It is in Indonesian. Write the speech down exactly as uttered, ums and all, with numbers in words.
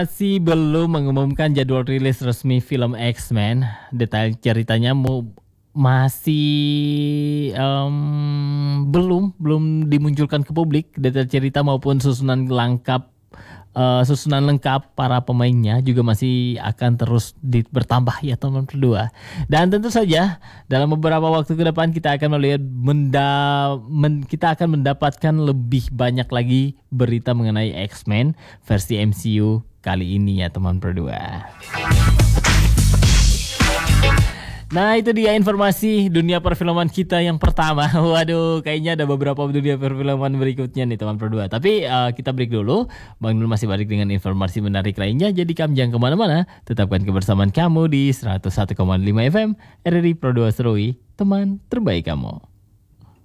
Masih belum mengumumkan jadwal rilis resmi film X-Men. Detail ceritanya mau masih em, belum belum dimunculkan ke publik. Detail cerita maupun susunan lengkap eh, susunan lengkap para pemainnya juga masih akan terus di- bertambah ya teman berdua. Dan tentu saja dalam beberapa waktu ke depan kita akan melihat menda men- kita akan mendapatkan lebih banyak lagi berita mengenai X-Men versi M C U kali ini ya teman berdua. Nah itu dia informasi dunia perfilman kita yang pertama. Waduh kayaknya ada beberapa dunia perfilman berikutnya nih teman berdua. Tapi uh, kita break dulu. Bang Nul masih balik dengan informasi menarik lainnya. Jadi kamu jangan kemana-mana. Tetapkan kebersamaan kamu di seratus satu koma lima F M R R I Pro dua Serui, teman terbaik kamu.